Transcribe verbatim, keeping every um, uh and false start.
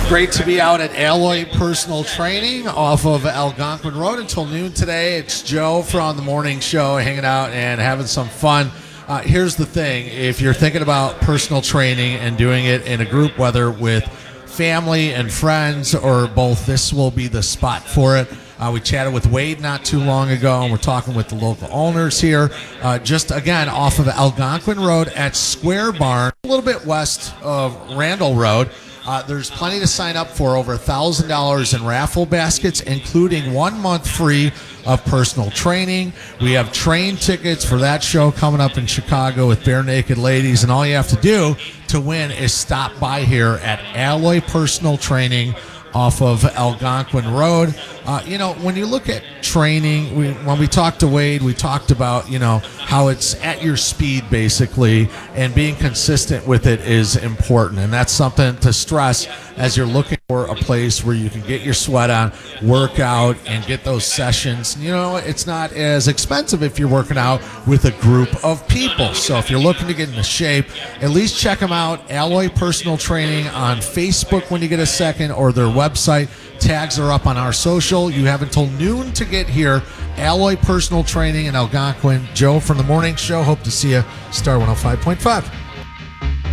Great to be out at Alloy Personal Training off of Algonquin Road until noon today. It's Joe from the morning show hanging out and having some fun. Uh, here's the thing. If you're thinking about personal training and doing it in a group, whether with family and friends or both, this will be the spot for it. Uh, we chatted with Wade not too long ago, and we're talking with the local owners here. Uh, just, again, off of Algonquin Road at Square Barn, a little bit west of Randall Road. Uh, there's plenty to sign up for, over one thousand dollars in raffle baskets, including one month free of personal training. We have train tickets for that show coming up in Chicago with Bare Naked Ladies, and all you have to do to win is stop by here at Alloy Personal Training off of Algonquin Road. Uh, you know, when you look at training, we, when we talked to Wade, we talked about, you know, how it's at your speed, basically, and being consistent with it is important. And that's something to stress as you're looking for a place where you can get your sweat on, work out, and get those sessions. You know, it's not as expensive if you're working out with a group of people. So if you're looking to get into shape, at least check them out. Alloy Personal Training on Facebook when you get a second, or their website. Tags are up on our social. You have until noon to get here. Alloy Personal Training in Algonquin. Joe from the morning show. Hope to see you. Star one oh five point five.